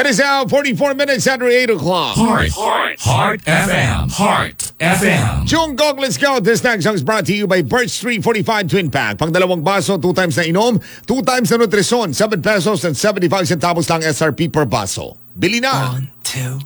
It is now 44 minutes after 8 o'clock. Heart FM. Heart FM. Jungkook, let's go. This next song is brought to you by Birch 345 Twin Pack. Pang dalawang baso, 2 times na inom, 2 times na nutrisyon, 7 pesos and 75 centavos lang SRP per baso. Bili na! 1, 2